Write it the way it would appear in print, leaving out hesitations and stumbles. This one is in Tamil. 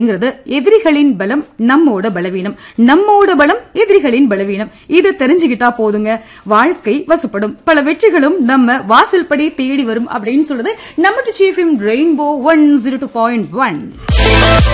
எதிரிகளின் பலம் நம்மோட பலவீனம், நம்மோட பலம் எதிரிகளின் பலவீனம். இது தெரிஞ்சுக்கிட்டா போதுங்க, வாழ்க்கை வசப்படும், பல வெற்றிகளும் நம்ம வாசல் படி தேடி வரும் அப்படின்னு சொல்றது நம்ம ரெயின்போ 102.1.